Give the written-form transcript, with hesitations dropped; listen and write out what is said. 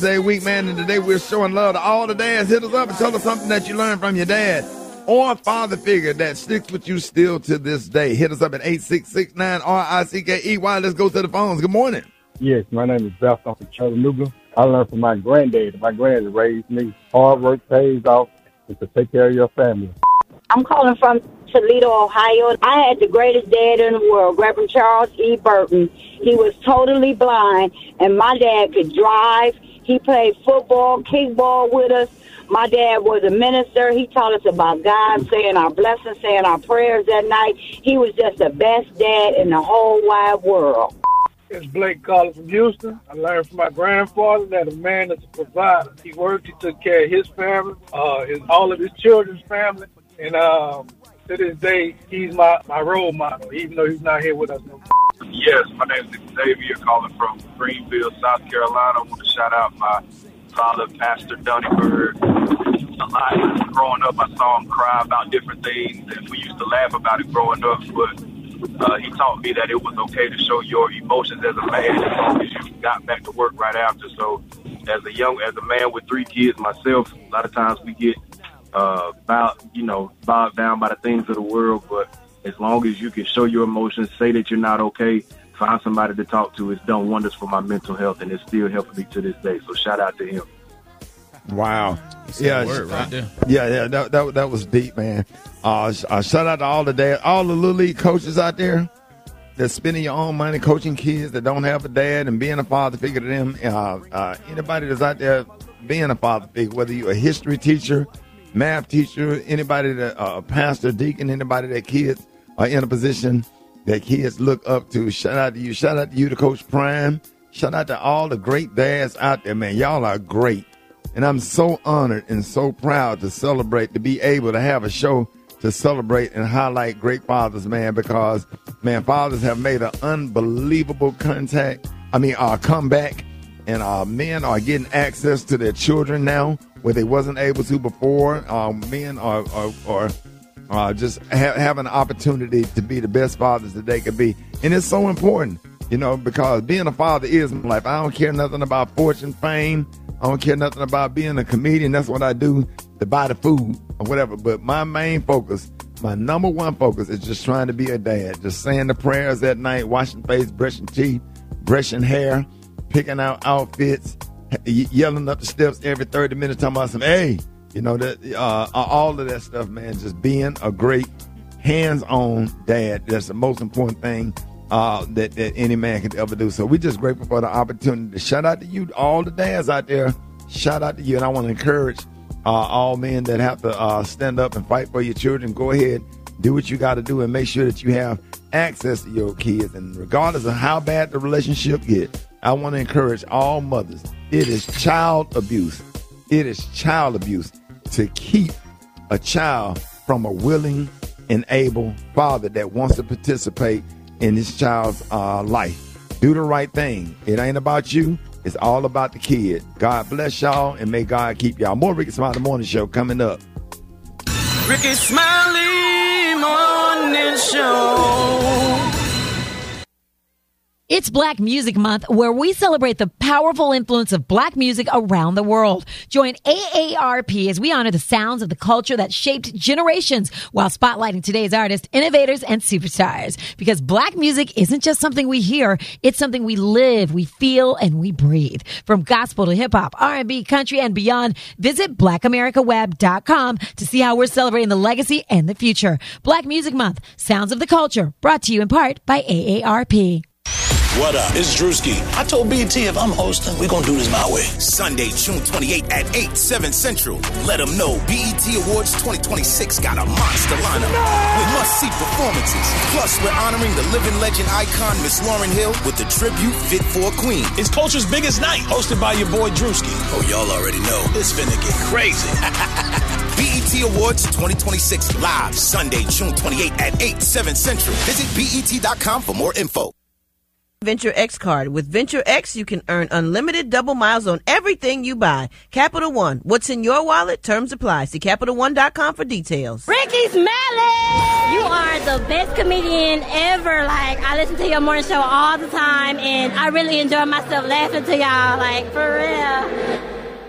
Day week, man, and today we're showing love to all the dads. Hit us up and tell us something that you learned from your dad or father figure that sticks with you still to this day. Hit us up at 866-9-RICKEY. Let's go to the phones. Good morning. Yes, my name is Beth. I'm from Chattanooga. I learned from my granddad. My granddad raised me. Hard work pays off and to take care of your family. I'm calling from Toledo, Ohio. I had the greatest dad in the world, Reverend Charles E. Burton. He was totally blind, and my dad could drive. He played football, kickball with us. My dad was a minister. He taught us about God, saying our blessings, saying our prayers that night. He was just the best dad in the whole wide world. It's Blake calling from Houston. I learned from my grandfather that a man is a provider. He worked, he took care of his family, all of his children's family. And to this day, he's my role model, even though he's not here with us no more. Yes, my name is Xavier, calling from Greenville, South Carolina. I want to shout out my father, Pastor Dunnybird. A lot. Growing up, I saw him cry about different things, and we used to laugh about it growing up. But he taught me that it was okay to show your emotions as a man as long as you got back to work right after. So as a man with 3 kids myself, a lot of times we get bogged down by the things of the world, but as long as you can show your emotions, say that you're not okay, find somebody to talk to, it's done wonders for my mental health, and it's still helping me to this day. So shout out to him. Wow. Yeah, word right there. Yeah, that was deep, man. Shout out to all the dads, all the Little League coaches out there that's spending your own money coaching kids that don't have a dad and being a father figure to them. Anybody that's out there being a father figure, whether you're a history teacher, math teacher, anybody that a pastor, deacon, anybody that kids are in a position that kids look up to. Shout out to you. Shout out to you, to Coach Prime. Shout out to all the great dads out there, man. Y'all are great. And I'm so honored and so proud to celebrate, to be able to have a show to celebrate and highlight great fathers, man, because, man, fathers have made an unbelievable comeback. And men are getting access to their children now where they wasn't able to before. Men are just have an opportunity to be the best fathers that they could be. And it's so important, because being a father is my life. I don't care nothing about fortune, fame. I don't care nothing about being a comedian. That's what I do to buy the food or whatever. But my main focus, my number one focus is just trying to be a dad. Just saying the prayers at night, washing face, brushing teeth, brushing hair, picking out outfits, yelling up the steps every 30 minutes, talking about some, hey, all of that stuff, man. Just being a great hands-on dad. That's the most important thing that any man could ever do. So we're just grateful for the opportunity to shout out to you, all the dads out there. Shout out to you. And I want to encourage all men that have to stand up and fight for your children. Go ahead, do what you got to do, and make sure that you have access to your kids. And regardless of how bad the relationship gets, I want to encourage all mothers. It is child abuse. It is child abuse to keep a child from a willing and able father that wants to participate in his child's life. Do the right thing. It ain't about you. It's all about the kid. God bless y'all, and may God keep y'all. More Ricky Smiley Morning Show coming up. Ricky Smiley Morning Show. It's Black Music Month, where we celebrate the powerful influence of black music around the world. Join AARP as we honor the sounds of the culture that shaped generations while spotlighting today's artists, innovators, and superstars. Because black music isn't just something we hear, it's something we live, we feel, and we breathe. From gospel to hip-hop, R&B, country, and beyond, visit BlackAmericaWeb.com to see how we're celebrating the legacy and the future. Black Music Month, Sounds of the Culture, brought to you in part by AARP. What up? It's Drewski. I told BT if I'm hosting, we're going to do this my way. Sunday, June 28th at 8, 7 Central. Let them know BET Awards 2026 got a monster lineup with must-see performances. Plus, we're honoring the living legend icon, Miss Lauryn Hill, with the tribute Fit for a Queen. It's Culture's biggest night, hosted by your boy Drewski. Oh, y'all already know. It's finna get crazy. BET Awards 2026 live Sunday, June 28th at 8, 7 Central. Visit BET.com for more info. Venture X card. With Venture X, you can earn unlimited double miles on everything you buy. Capital One. What's in your wallet? Terms apply. See CapitalOne.com for details. Ricky Smiley! You are the best comedian ever. Like, I listen to your morning show all the time, and I really enjoy myself laughing to y'all. Like, for real.